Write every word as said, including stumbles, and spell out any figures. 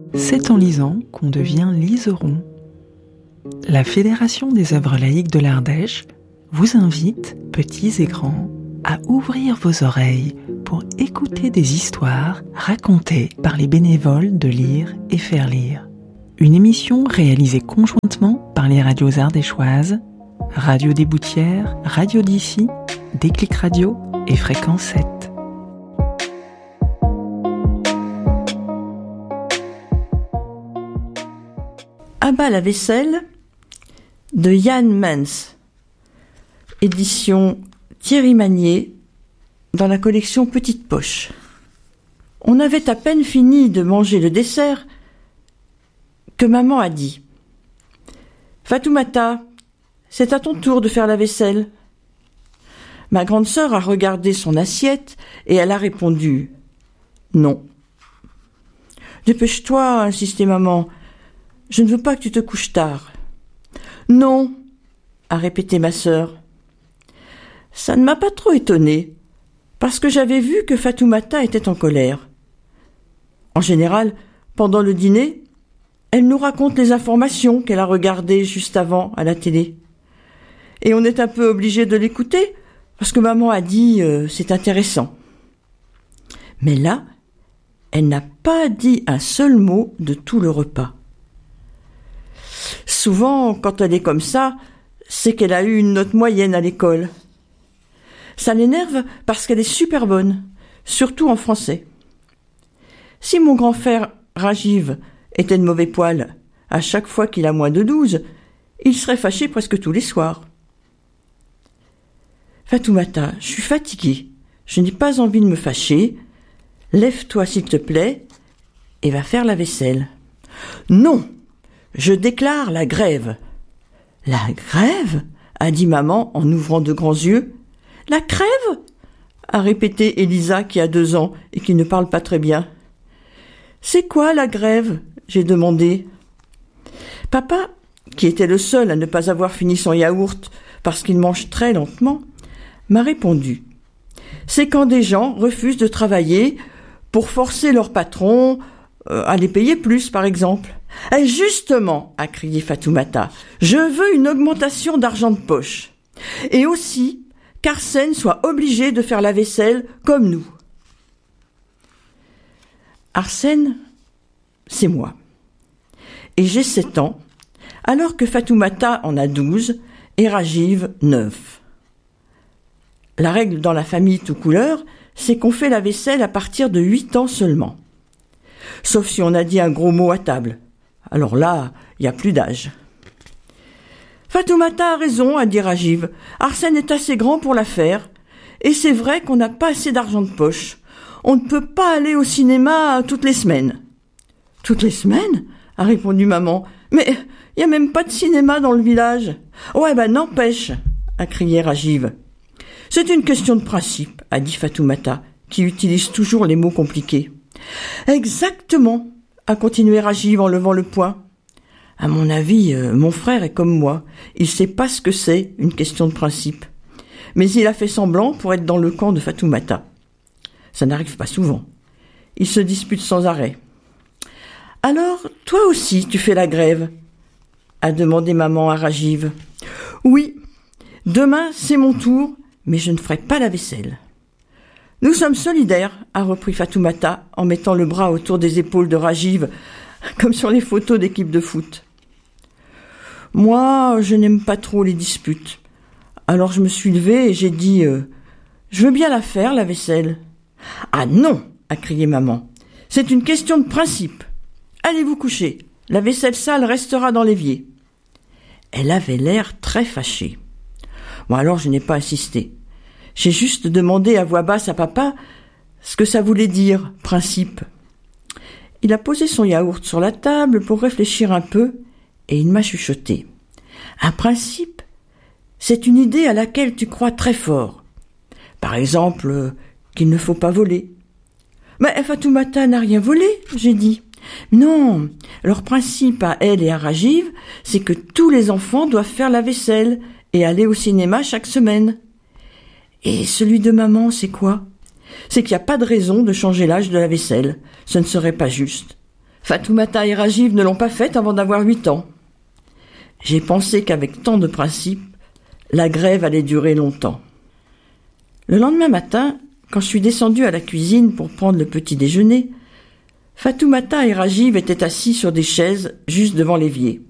C'est en lisant qu'on devient liseron. La Fédération des œuvres laïques de l'Ardèche vous invite, petits et grands, à ouvrir vos oreilles pour écouter des histoires racontées par les bénévoles de Lire et Faire Lire. Une émission réalisée conjointement par les radios ardéchoises, Radio des Boutières, Radio d'ici, Déclic Radio et Fréquence sept. À bas la vaisselle de Yann Mens, édition Thierry Magnier, dans la collection Petite Poche. On avait à peine fini de manger le dessert que maman a dit « Fatoumata, c'est à ton tour de faire la vaisselle. » Ma grande sœur a regardé son assiette et elle a répondu « Non. »« Dépêche-toi, » insistait maman. « Je ne veux pas que tu te couches tard. »« Non, » a répété ma sœur. Ça ne m'a pas trop étonnée, parce que j'avais vu que Fatoumata était en colère. En général, pendant le dîner, elle nous raconte les informations qu'elle a regardées juste avant à la télé. Et on est un peu obligé de l'écouter, parce que maman a dit euh, « c'est intéressant ». Mais là, elle n'a pas dit un seul mot de tout le repas. Souvent, quand elle est comme ça, c'est qu'elle a eu une note moyenne à l'école. Ça l'énerve parce qu'elle est super bonne, surtout en français. Si mon grand frère Rajiv était de mauvais poil à chaque fois qu'il a moins de douze, il serait fâché presque tous les soirs. Fatoumata, je suis fatiguée, je n'ai pas envie de me fâcher. Lève-toi s'il te plaît et va faire la vaisselle. Non! Je déclare la grève. La grève? A dit maman en ouvrant de grands yeux. La crève? A répété Elisa qui a deux ans et qui ne parle pas très bien. C'est quoi la grève? J'ai demandé. Papa, qui était le seul à ne pas avoir fini son yaourt parce qu'il mange très lentement, m'a répondu. C'est quand des gens refusent de travailler pour forcer leur patron euh, à les payer plus, par exemple. Et justement, a crié Fatoumata, je veux une augmentation d'argent de poche. Et aussi qu'Arsène soit obligé de faire la vaisselle comme nous. Arsène, c'est moi. Et j'ai sept ans, alors que Fatoumata en a douze et Rajiv neuf. La règle dans la famille tout couleur, c'est qu'on fait la vaisselle à partir de huit ans seulement. Sauf si on a dit un gros mot à table. Alors là, il n'y a plus d'âge. Fatoumata a raison, a dit Rajiv. Arsène est assez grand pour la faire. Et c'est vrai qu'on n'a pas assez d'argent de poche. On ne peut pas aller au cinéma toutes les semaines. Toutes les semaines? A répondu maman. Mais il n'y a même pas de cinéma dans le village. Ouais, ben n'empêche, a crié Rajiv. C'est une question de principe, a dit Fatoumata, qui utilise toujours les mots compliqués. Exactement, a continué Rajiv en levant le poing. À mon avis, euh, mon frère est comme moi. Il sait pas ce que c'est, une question de principe. Mais il a fait semblant pour être dans le camp de Fatoumata. Ça n'arrive pas souvent. Ils se disputent sans arrêt. Alors, toi aussi, tu fais la grève? A demandé maman à Rajiv. Oui, demain, c'est mon tour, mais je ne ferai pas la vaisselle. Nous sommes solidaires, a repris Fatoumata en mettant le bras autour des épaules de Rajiv, comme sur les photos d'équipe de foot. Moi, je n'aime pas trop les disputes. Alors je me suis levée et j'ai dit euh, « Je veux bien la faire, la vaisselle. »« Ah non !» a crié maman. « C'est une question de principe. Allez vous coucher. La vaisselle sale restera dans l'évier. » Elle avait l'air très fâchée. Bon, alors je n'ai pas insisté. J'ai juste demandé à voix basse à papa ce que ça voulait dire, principe. Il a posé son yaourt sur la table pour réfléchir un peu et il m'a chuchoté. Un principe, c'est une idée à laquelle tu crois très fort. Par exemple, qu'il ne faut pas voler. Mais Fatoumata n'a rien volé, j'ai dit. Non, leur principe à elle et à Rajiv, c'est que tous les enfants doivent faire la vaisselle et aller au cinéma chaque semaine. Et celui de maman, c'est quoi? C'est qu'il n'y a pas de raison de changer l'âge de la vaisselle. Ce ne serait pas juste. Fatoumata et Rajiv ne l'ont pas faite avant d'avoir huit ans. J'ai pensé qu'avec tant de principes, la grève allait durer longtemps. Le lendemain matin, quand je suis descendue à la cuisine pour prendre le petit déjeuner, Fatoumata et Rajiv étaient assis sur des chaises juste devant l'évier.